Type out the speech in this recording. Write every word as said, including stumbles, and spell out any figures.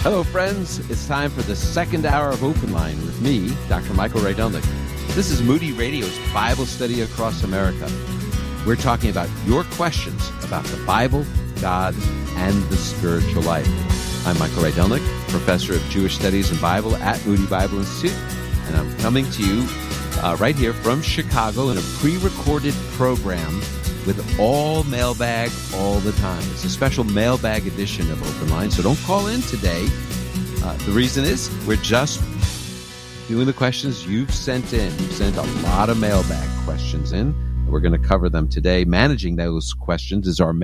Hello, friends. It's time for the second hour of Open Line with me, Doctor Michael Rydelnik. This is Moody Radio's Bible Study Across America. We're talking about your questions about the Bible, God, and the spiritual life. I'm Michael Rydelnik, professor of Jewish Studies and Bible at Moody Bible Institute, and I'm coming to you uh, right here from Chicago in a pre-recorded program with all mailbag all the time. It's a special mailbag edition of Open Line, so don't call in today. Uh, the reason is we're just doing the questions you've sent in. You've sent a lot of mailbag questions in. We're going to cover them today. Managing those questions is our